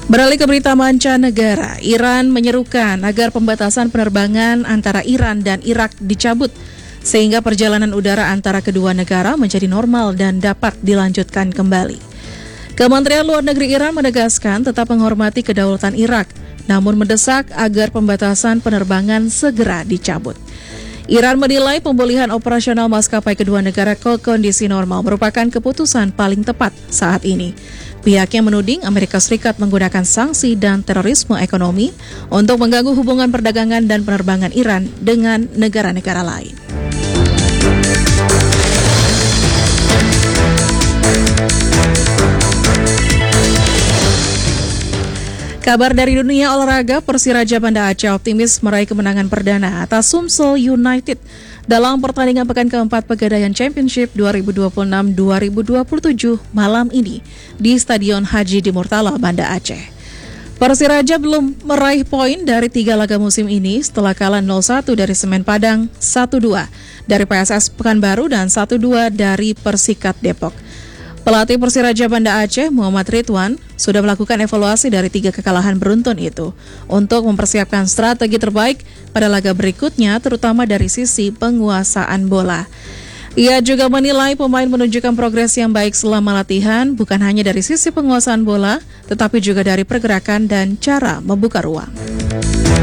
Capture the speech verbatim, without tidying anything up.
Beralih ke berita mancanegara, Iran menyerukan agar pembatasan penerbangan antara Iran dan Irak dicabut, sehingga perjalanan udara antara kedua negara menjadi normal dan dapat dilanjutkan kembali. Kementerian Luar Negeri Iran menegaskan tetap menghormati kedaulatan Irak, namun mendesak agar pembatasan penerbangan segera dicabut. Iran menilai pemulihan operasional maskapai kedua negara ke kondisi normal merupakan keputusan paling tepat saat ini. Pihaknya menuding Amerika Serikat menggunakan sanksi dan terorisme ekonomi untuk mengganggu hubungan perdagangan dan penerbangan Iran dengan negara-negara lain. Kabar dari dunia olahraga, Persiraja Banda Aceh optimis meraih kemenangan perdana atas Sumsel United dalam pertandingan pekan keempat Pegadaian Championship dua ribu dua puluh enam dua ribu dua puluh tujuh malam ini di Stadion Haji di Murtala, Banda Aceh. Persiraja belum meraih poin dari tiga laga musim ini setelah kalah nol satu dari Semen Padang, satu dua dari P S S Pekanbaru, dan satu dua dari Persikat Depok. Pelatih Persiraja Banda Aceh, Muhammad Ridwan, sudah melakukan evaluasi dari tiga kekalahan beruntun itu untuk mempersiapkan strategi terbaik pada laga berikutnya, terutama dari sisi penguasaan bola. Ia juga menilai pemain menunjukkan progres yang baik selama latihan, bukan hanya dari sisi penguasaan bola, tetapi juga dari pergerakan dan cara membuka ruang.